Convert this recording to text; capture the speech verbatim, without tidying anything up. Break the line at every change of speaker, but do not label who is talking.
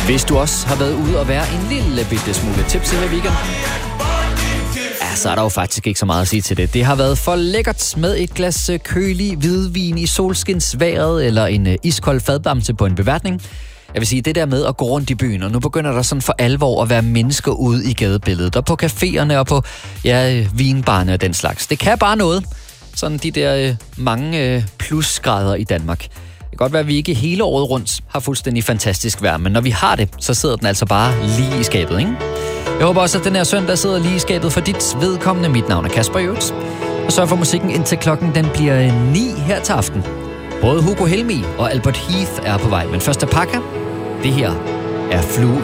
Hvis du også har været ude og være en lille bitte smule tipsy her weekend, ja, så er der jo faktisk ikke så meget at sige til det. Det har været for lækkert med et glas kølig hvidvin i solskinsværet eller en iskold fadbamse på en beværtning. Jeg vil sige, det der med at gå rundt i byen, og nu begynder der sådan for alvor at være mennesker ude i gadebilledet, og på caféerne og på ja, vinbarne og den slags. Det kan bare noget. Sådan de der øh, mange øh, plusgrader i Danmark. Det kan godt være, at vi ikke hele året rundt har fuldstændig fantastisk vejr, men når vi har det, så sidder den altså bare lige i skabet, ikke? Jeg håber også, at den her søndag sidder lige i skabet for dit vedkommende. Mit navn er Kasper Jøds. Og sørg for musikken indtil klokken den bliver ni her til aften. Både Hugo Helmi og Albert Heath er på vej, men først er Paca. Det her er Flue